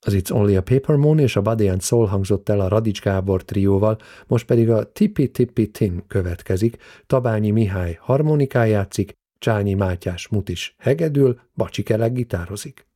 Az It's Only a Paper Moon és a Body and Soul hangzott el a Radics Gábor trióval, most pedig a Tippi Tippi Tim következik, Tabányi Mihály harmonikán játszik, Csányi Mátyás Mutis hegedül, Bacsi Kelek gitározik.